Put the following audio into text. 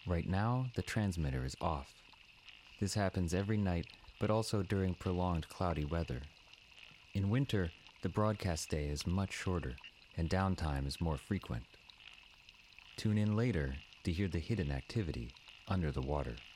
Right now, the transmitter is off. This happens every night, but also during prolonged cloudy weather. In winter, the broadcast day is much shorter, and downtime is more frequent. Tune in later to hear the hidden activity under the water.